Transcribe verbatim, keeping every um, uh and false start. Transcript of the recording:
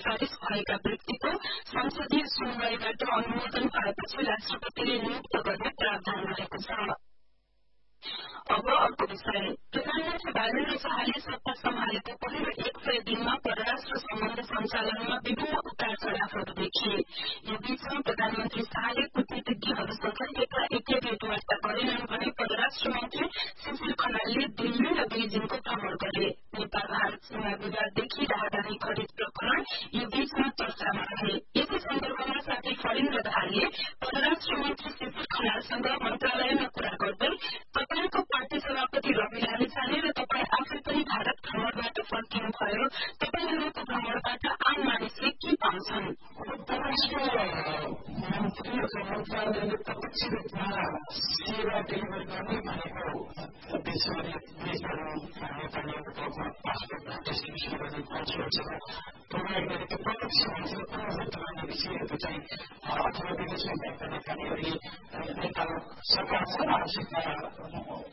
सिफारिश भएका व्यक्तिको संसदीय सुनवाईबाट अनुमोदन पाएपछि राष्ट्रपतिले नियुक्त गर्ने प्रावधान रहेको छ। अब अर्को विषय, प्रधानमन्त्री बालेन्द्र शाहले सत्ता सम्हालेको पहिलो एक सय दिनमा परराष्ट्र सम्बन्ध सञ्चालनमा विभिन्न उतार चढ़ावहरू देखिए। यो बीचमा प्रधानमन्त्री शाहले कूटनीतिज्ञहरूसँग एकाएकै भेटवार्ता गरेनन् भने परराष्ट्र मन्त्री सुशील खनालले दिल्ली र बेजिङको भ्रमण गरे। नेपाल भारत सीमा विवाददेखि राहदानी खरिद प्रकरण यो बीचमा चर्चामा रहे। यसै सन्दर्भमा साथै फरिन्द्र दाहालले परराष्ट्र मन्त्री सुशील खनालसँग मन्त्रालयमा कुरा गर्दै तपाईको पार्टी सभापति रवि लामिछाने र तपाई आफै पनि भारत भ्रमणबाट फर्किनु भयो, तपाईहरूको भ्रमणबाट आम मानिसले के पाउँछन्? मन्त्रालयले प्रत्यक्ष रूपमा सेवा डेलिभर गर्ने भनेको देशभरि देशहरू नेपालीहरूको तौरमा पासपोर्ट डिस्ट्रिब्युसन गर्ने कन्सुलेटसँग प्रोभाइड गरेको प्रत्यक्ष मान्छेले अनुभूत गर्ने विषयहरू चाहिँ अथवा विदेशमा भएका नेपालीहरूले नेपाल सरकारसँग आवश्यकता